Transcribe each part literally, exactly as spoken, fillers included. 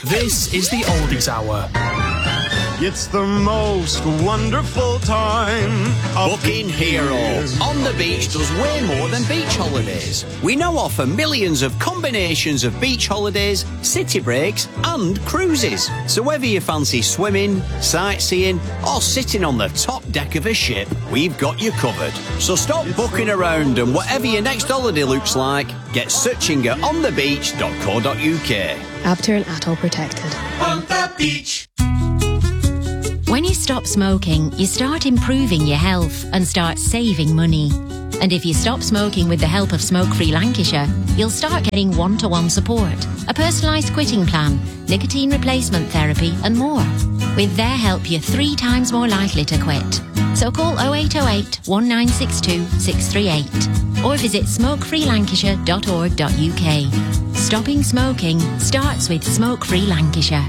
This is the Oldies Hour. It's the most wonderful time. Booking Hero. On the Beach does way more than beach holidays. We now offer millions of combinations of beach holidays, city breaks and cruises. So whether you fancy swimming, sightseeing or sitting on the top deck of a ship, we've got you covered. So stop booking around and whatever your next holiday looks like, get searching at on the beach dot co dot U K. Abter and Atoll protected. On the beach. When you stop smoking, you start improving your health and start saving money. And if you stop smoking with the help of Smoke Free Lancashire, you'll start getting one-to-one support, a personalised quitting plan, nicotine replacement therapy and more. With their help, you're three times more likely to quit. So call oh eight oh eight, one nine six two, six three eight or visit smoke free lancashire dot org dot U K. Stopping smoking starts with Smoke Free Lancashire.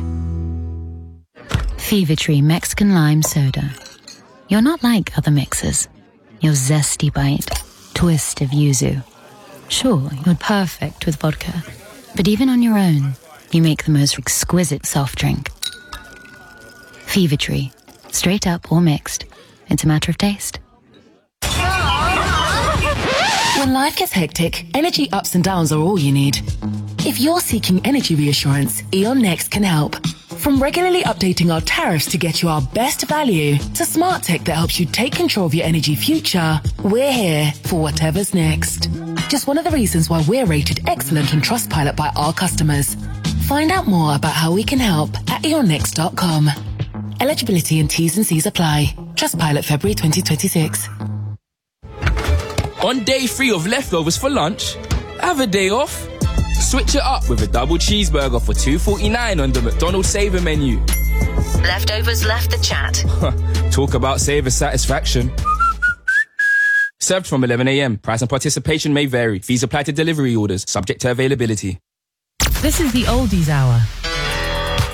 Fever Tree Mexican Lime Soda. You're not like other mixers. Your zesty bite, twist of yuzu. Sure, you're perfect with vodka, but even on your own, you make the most exquisite soft drink. Fever Tree. Straight up or mixed. It's a matter of taste. When life gets hectic, energy ups and downs are all you need. If you're seeking energy reassurance, E.ON Next can help. From regularly updating our tariffs to get you our best value, to smart tech that helps you take control of your energy future, we're here for whatever's next. Just one of the reasons why we're rated excellent on Trustpilot by our customers. Find out more about how we can help at e on next dot com. Eligibility and T's and C's apply. Trustpilot February twenty twenty-six. On day three of leftovers for lunch, have a day off. Switch it up with a double cheeseburger for two forty-nine on the McDonald's Saver menu. Leftovers left the chat. Talk about Saver satisfaction. Served from eleven a.m. Price and participation may vary. Fees apply to delivery orders, subject to availability. This is the Oldies Hour.